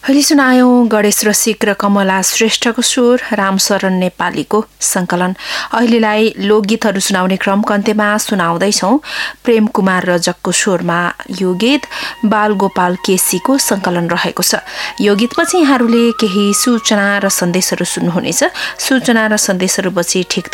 अहिले सुनायौं गणेश रसिक र कमला श्रेष्ठको स्वर, रामशरण नेपालीको संकलन। अहिलेलाई लोकगीतहरू सुनाउने क्रमको अन्त्यमा सुनाउँदैछौ प्रेम कुमार रजकको स्वरमा यो गीत बालगोपाल केसीको संकलन रहेको छ। यो गीतपछि यहाँहरूले केही सूचना र सन्देशहरू सुन्नुहुनेछ। सूचना र सन्देशहरूपछि ठिक